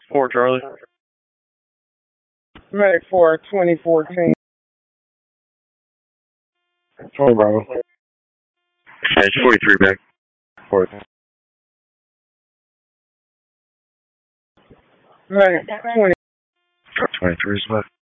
4 Charlie. Medic for 2014. 20 Bravo. Edge 43 back. 40. Medic 20. 23 is back.